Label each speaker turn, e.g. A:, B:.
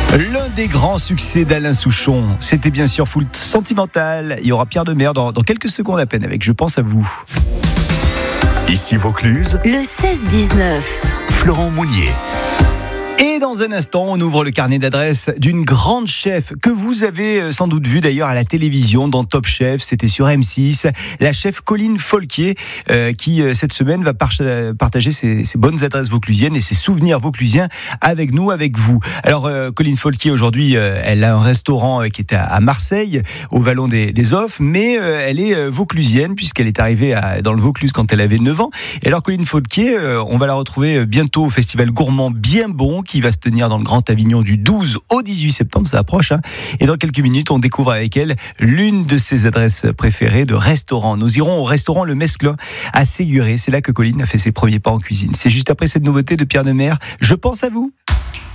A: L'un des grands succès d'Alain Souchon, c'était bien sûr Full Sentimental. Il y aura Pierre Demers dans quelques secondes à peine avec Je pense à vous.
B: Ici Vaucluse,
C: le 16-19.
B: Florent Mounier.
A: Et dans un instant, on ouvre le carnet d'adresses d'une grande chef que vous avez sans doute vue d'ailleurs à la télévision dans Top Chef, c'était sur M6, la chef Colline Folquier qui cette semaine va partager ses bonnes adresses vauclusiennes et ses souvenirs vauclusiens avec nous, avec vous. Alors Colline Folquier aujourd'hui, elle a un restaurant qui est à Marseille, au Vallon des Offres, mais elle est vauclusienne puisqu'elle est arrivée dans le Vaucluse quand elle avait 9 ans. Et alors Colline Folquier, on va la retrouver bientôt au festival gourmand Bien Bon qui va se tenir dans le Grand Avignon du 12 au 18 septembre, ça approche. Et dans quelques minutes, on découvre avec elle l'une de ses adresses préférées de restaurant. Nous irons au restaurant Le Mesclin à Séguret. C'est là que Colline a fait ses premiers pas en cuisine. C'est juste après cette nouveauté de Pierre Demers. Je pense à vous.